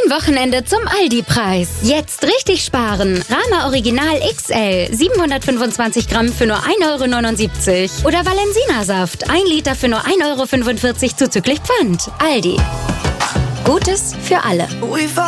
Wochenende zum Aldi-Preis. Jetzt richtig sparen. Rama Original XL 725 Gramm für nur 1,79 € oder Valensina-Saft 1 Liter für nur 1,45 € zuzüglich Pfand. Aldi. Gutes für alle.